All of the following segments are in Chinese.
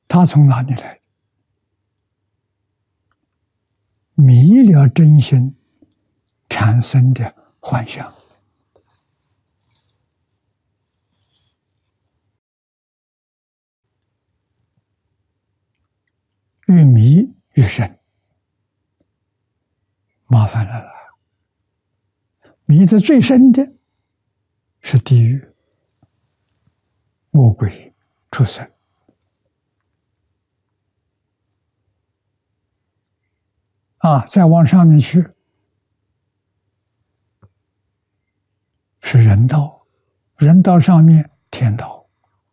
它从哪里来？迷了真心产生的幻象。越迷越深，麻烦来了。迷得最深的是地狱、魔鬼、畜生。再往上面去是人道，人道上面天道，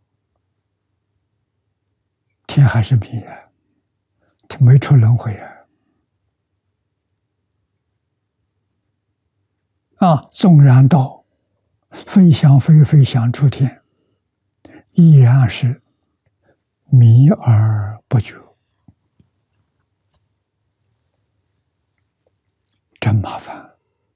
天还是迷啊，没出轮回纵然道飞翔飞飞翔出天，依然是迷而不觉，真麻烦。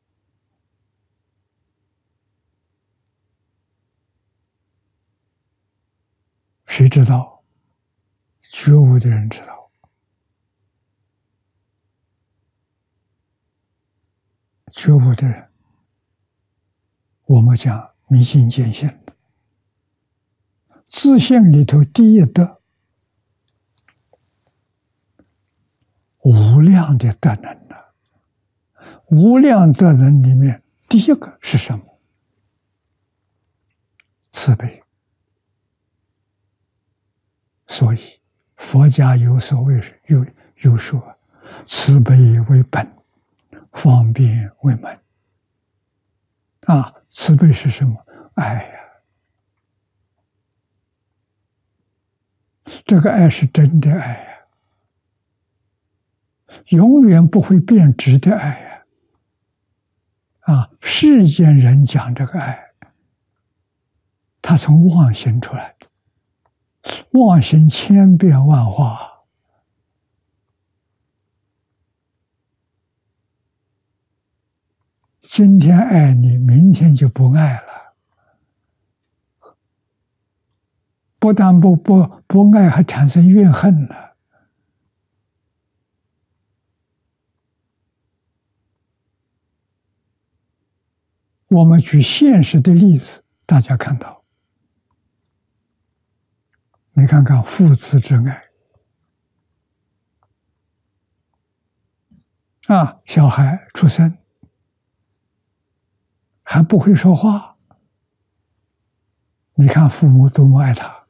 谁知道？觉悟的人知道。觉悟的人，我们讲明心见性的，自性里头第一德，无量的德能啊！无量德能里面，第一个是什么？慈悲。所以佛家有所谓有说，慈悲为本，方便为门。慈悲是什么？爱呀！这个爱是真的爱呀，永远不会变质的爱呀！世间人讲这个爱，他从妄心出来的，妄心千变万化。今天爱你，明天就不爱了。不但不爱，还产生怨恨了。我们举现实的例子，大家看到，你看看父子之爱，小孩出生还不会说话，你看父母多么爱他，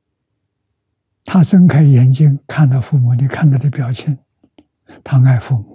他睁开眼睛看到父母，你看他的表情，他爱父母。